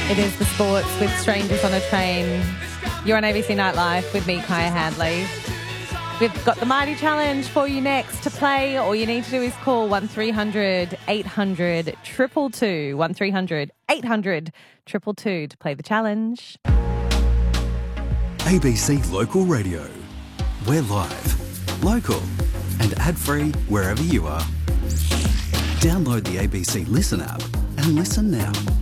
It is the sports with Strangers on a Train. You're on ABC Night Live with me, Kaya Hadley. We've got the Mighty Challenge for you next to play. All you need to do is call 1300 800 222. 1300 800 222 to play the challenge. ABC Local Radio. We're live, local and ad-free wherever you are. Download the ABC Listen app and listen now.